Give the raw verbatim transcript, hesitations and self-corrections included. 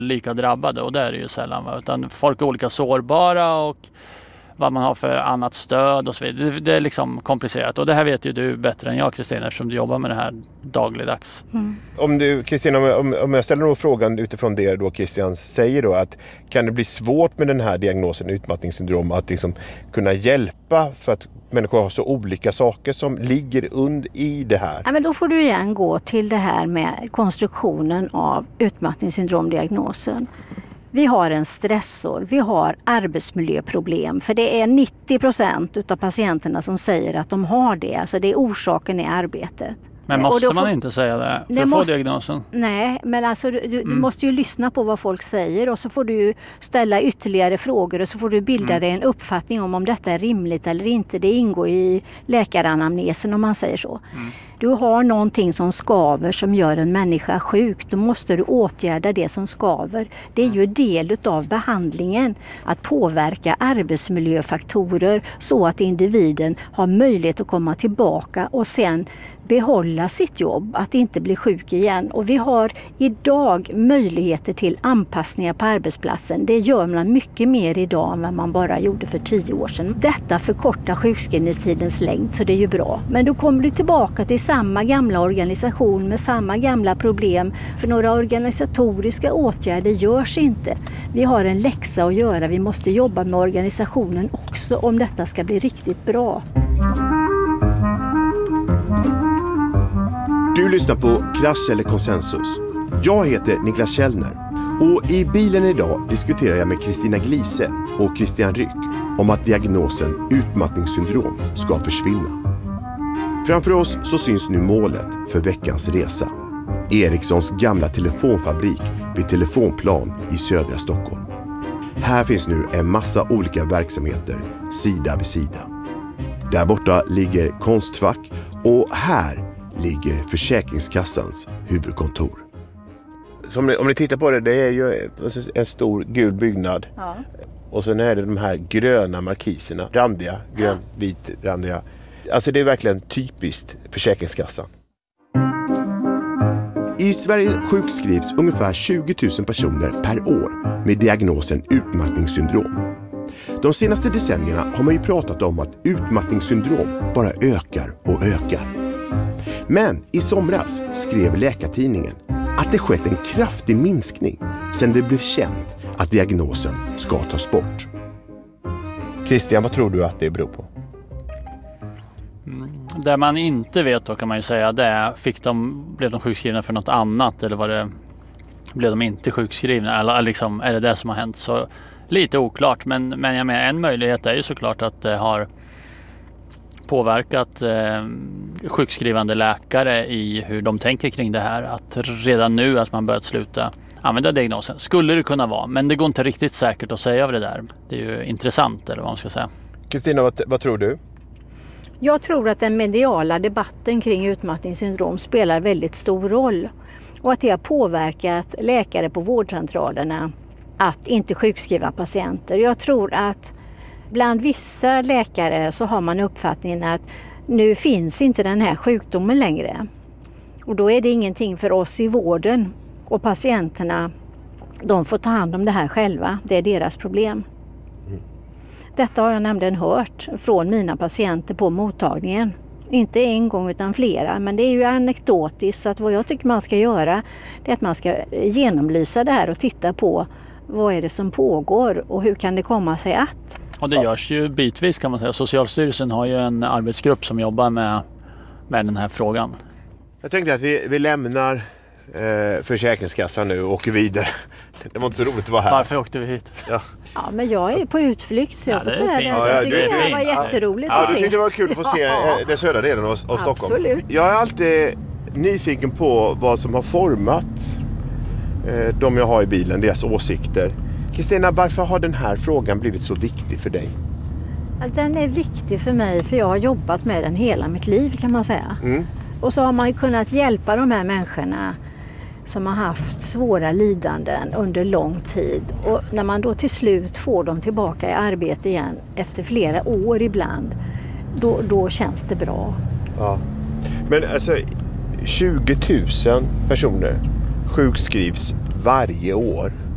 lika drabbade, och det är det ju sällan. Va? Utan folk är olika sårbara och vad man har för annat stöd och så vidare. Det, det är liksom komplicerat, och det här vet ju du bättre än jag, Kristina, eftersom du jobbar med det här dagligdags. Mm. Om du, Kristina, om, om jag ställer någon frågan utifrån det då Christian säger då, att kan det bli svårt med den här diagnosen utmattningssyndrom att liksom kunna hjälpa för att människor har så olika saker som ligger under i det här? Ja, men då får du igen gå till det här med konstruktionen av utmattningssyndromdiagnosen. Vi har en stressor, vi har arbetsmiljöproblem, för det är nittio procent av patienterna som säger att de har det, alltså det är orsaken i arbetet. Men måste får, man inte säga det för det att måste, få diagnosen? Nej, men alltså du, du mm. måste ju lyssna på vad folk säger, och så får du ställa ytterligare frågor, och så får du bilda mm. dig en uppfattning om om detta är rimligt eller inte. Det ingår i läkaranamnesen om man säger så. Mm. Du har någonting som skaver som gör en människa sjuk. Då måste du åtgärda det som skaver. Det är ju del av behandlingen. Att påverka arbetsmiljöfaktorer så att individen har möjlighet att komma tillbaka och sen behålla sitt jobb, att inte bli sjuk igen. Och vi har idag möjligheter till anpassningar på arbetsplatsen. Det gör man mycket mer idag än vad man bara gjorde för tio år sedan. Detta förkortar sjukskrivningstidens längd, så det är ju bra. Men då kommer du tillbaka till samma gamla organisation med samma gamla problem. För några organisatoriska åtgärder görs inte. Vi har en läxa att göra. Vi måste jobba med organisationen också om detta ska bli riktigt bra. Du lyssnar på Krasch eller konsensus. Jag heter Niklas Källner och i bilen idag diskuterar jag med Kristina Glise och Christian Ryck om att diagnosen utmattningssyndrom ska försvinna. Framför oss så syns nu målet för veckans resa. Ericssons gamla telefonfabrik vid Telefonplan i södra Stockholm. Här finns nu en massa olika verksamheter sida vid sida. Där borta ligger Konstfack och här ligger Försäkringskassans huvudkontor. Som ni, om ni tittar på det, det är ju en stor gul byggnad. Ja. Och sen är det de här gröna markiserna, randiga, grönvit randiga. Alltså det är verkligen typiskt Försäkringskassan. I Sverige sjukskrivs ungefär tjugo tusen personer per år med diagnosen utmattningssyndrom. De senaste decennierna har man ju pratat om att utmattningssyndrom bara ökar och ökar. Men i somras skrev Läkartidningen att det skett en kraftig minskning sedan det blev känt att diagnosen ska tas bort. Christian, vad tror du att det beror på? Mm. Det man inte vet då kan man ju säga, det är, fick de, blev de sjukskrivna för något annat eller var det, blev de inte sjukskrivna? Eller liksom, är det det som har hänt? Så lite oklart, men, men jag menar, en möjlighet är ju såklart att det har påverkat eh, sjukskrivande läkare i hur de tänker kring det här. Att redan nu att man börjat sluta använda diagnosen. Skulle det kunna vara, men det går inte riktigt säkert att säga av det där. Det är ju intressant, eller vad man ska säga. Kristina, vad, vad tror du? Jag tror att den mediala debatten kring utmattningssyndrom spelar väldigt stor roll. Och att det har påverkat läkare på vårdcentralerna att inte sjukskriva patienter. Jag tror att bland vissa läkare så har man uppfattningen att nu finns inte den här sjukdomen längre. Och då är det ingenting för oss i vården, och patienterna, de får ta hand om det här själva. Det är deras problem. Mm. Detta har jag nämligen hört från mina patienter på mottagningen. Inte en gång utan flera, men det är ju anekdotiskt. Så att vad jag tycker man ska göra, det är att man ska genomlysa det här och titta på vad är det som pågår och hur kan det komma sig att. Och det görs ju bitvis kan man säga. Socialstyrelsen har ju en arbetsgrupp som jobbar med, med den här frågan. Jag tänkte att vi, vi lämnar eh, Försäkringskassan nu och åker vidare. Det var inte så roligt att vara här. Varför åkte vi hit? Ja, ja men jag är på utflykt så jag ja, får säga det. Jag ja, tycker det, det var jätteroligt ja, att se. Jag tyckte det var kul att få se den södra delen av, av Stockholm. Absolut. Jag är alltid nyfiken på vad som har format eh, de jag har i bilen, deras åsikter. Kristina, varför har den här frågan blivit så viktig för dig? Den är viktig för mig för jag har jobbat med den hela mitt liv kan man säga. Mm. Och så har man ju kunnat hjälpa de här människorna som har haft svåra lidanden under lång tid. Och när man då till slut får dem tillbaka i arbete igen efter flera år ibland, då, då känns det bra. Ja. Men alltså tjugo tusen personer sjukskrivs varje år